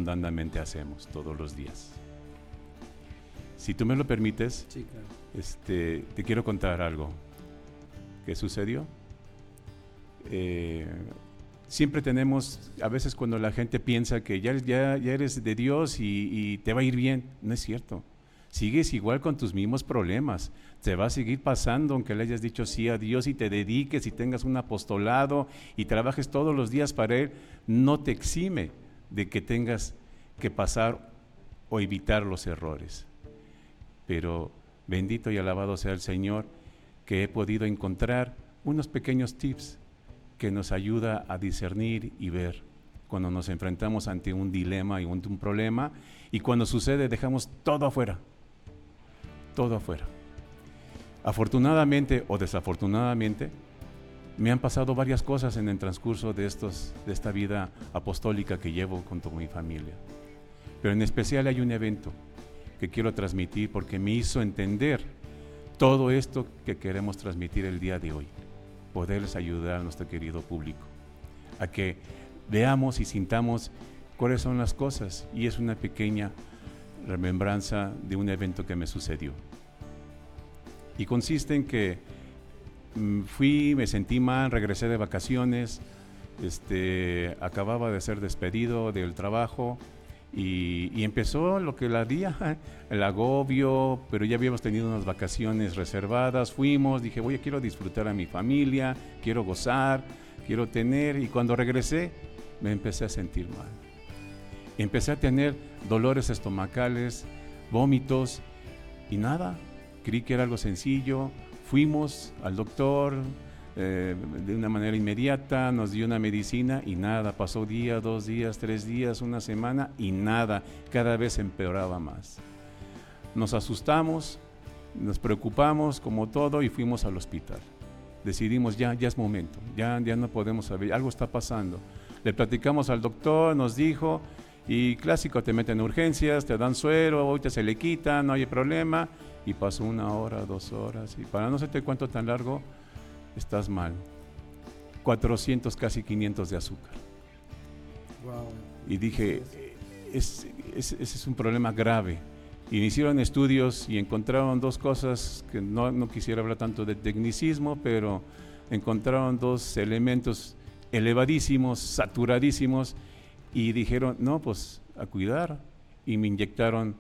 abundantemente hacemos todos los días. Si tú me lo permites, Sí, claro. te quiero contar algo que sucedió. Siempre tenemos, a veces cuando la gente piensa que ya eres de Dios y te va a ir bien, no es cierto. Sigues igual con tus mismos problemas, te va a seguir pasando aunque le hayas dicho sí a Dios y te dediques y tengas un apostolado y trabajes todos los días para Él, no te exime de que tengas que pasar o evitar los errores. Pero bendito y alabado sea el Señor que he podido encontrar unos pequeños tips que nos ayuda a discernir y ver cuando nos enfrentamos ante un dilema y un problema, y cuando sucede dejamos todo afuera. Afortunadamente o desafortunadamente, me han pasado varias cosas en el transcurso de esta vida apostólica que llevo con toda mi familia. Pero en especial hay un evento que quiero transmitir porque me hizo entender todo esto que queremos transmitir el día de hoy. Poderles ayudar a nuestro querido público a que veamos y sintamos cuáles son las cosas, y es una pequeña remembranza de un evento que me sucedió. Y consiste en que me sentí mal, regresé de vacaciones, acababa de ser despedido del trabajo y empezó lo que la día, el agobio, pero ya habíamos tenido unas vacaciones reservadas, fuimos, dije, quiero disfrutar a mi familia, quiero gozar, quiero tener, y cuando regresé me empecé a sentir mal. Empecé a tener dolores estomacales, vómitos y nada, creí que era algo sencillo, fuimos al doctor de una manera inmediata, nos dio una medicina y nada, pasó día, 2 días, 3 días, una semana y nada, cada vez empeoraba más. Nos asustamos, nos preocupamos como todo y fuimos al hospital. Decidimos ya es momento, ya no podemos saber, algo está pasando. Le platicamos al doctor, nos dijo, y clásico, te meten en urgencias, te dan suero, ahorita se le quita, no hay problema, y pasó 1 hora, 2 horas, y para no sé cuánto tan largo, estás mal. 400, casi 500 de azúcar. Wow. Y dije, ese es un problema grave. Y me hicieron estudios y encontraron 2 cosas, que no quisiera hablar tanto de tecnicismo, pero encontraron 2 elementos elevadísimos, saturadísimos, y dijeron, no, pues a cuidar, y me inyectaron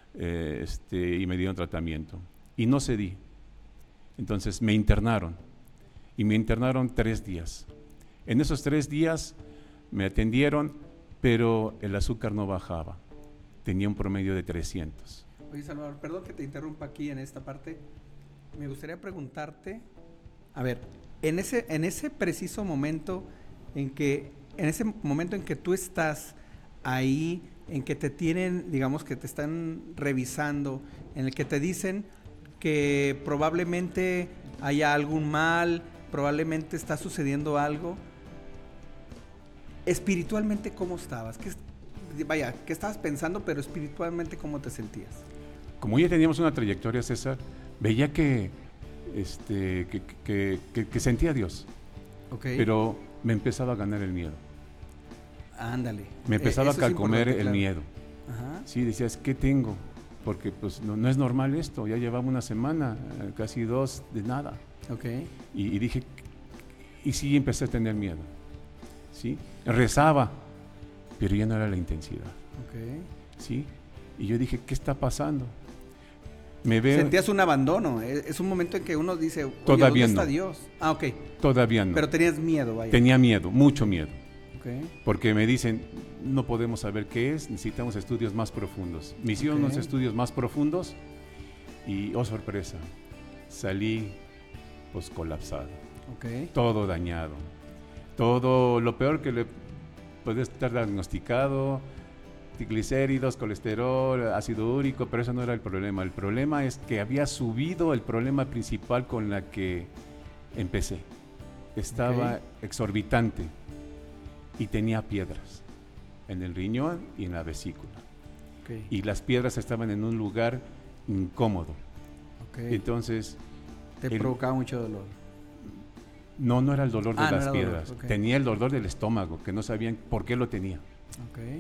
y me dieron tratamiento. Y no cedí. Entonces me internaron. Y me internaron 3 días. En esos 3 días me atendieron, pero el azúcar no bajaba. Tenía un promedio de 300. Oye, Salvador, perdón que te interrumpa aquí en esta parte. Me gustaría preguntarte, a ver, en ese preciso momento en que tú estás ahí, en que te tienen, digamos que te están revisando, en el que te dicen que probablemente haya algún mal, probablemente está sucediendo algo, espiritualmente, ¿cómo estabas? ¿Qué estabas pensando, pero espiritualmente, ¿cómo te sentías? Como ya teníamos una trayectoria, César, veía que sentía a Dios. Okay. Pero me empezaba a ganar el miedo. Ándale. Me empezaba a calcomer el claro. miedo. Ajá. Sí, decías, ¿qué tengo? Porque pues no es normal esto, ya llevaba una semana, casi 2 de nada. Okay. Y dije, y sí empecé a tener miedo. ¿Sí? Rezaba, pero ya no era la intensidad. Okay. ¿Sí? Y yo dije, ¿qué está pasando? Sentías un abandono, es un momento en que uno dice, oye, todavía ¿dónde está no. Dios? Ah, ok. Todavía no. Pero tenías miedo, vaya. Tenía miedo, mucho miedo. Okay. Porque me dicen, no podemos saber qué es, necesitamos estudios más profundos. Me hicieron unos estudios más profundos y, oh sorpresa, salí pues colapsado. Okay. Todo dañado. Todo lo peor que le puede estar diagnosticado, triglicéridos, colesterol, ácido úrico, pero eso no era el problema. El problema es que había subido el problema principal con la que empecé. Estaba exorbitante y tenía piedras en el riñón y en la vesícula. Okay. Y las piedras estaban en un lugar incómodo. Okay. Entonces... ¿Te provocaba mucho dolor? No era el dolor de las piedras. Okay. Tenía el dolor del estómago, que no sabían por qué lo tenía. Okay.